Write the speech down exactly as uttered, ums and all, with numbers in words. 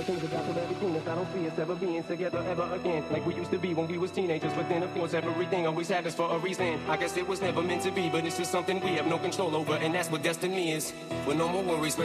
things about the very thing that I don't see us ever being together ever again. Like we used to be when we was teenagers, but then of course everything always happens for a reason. I guess it was never meant to be, but it's just something we have no control over, and that's what destiny is. With no more worries.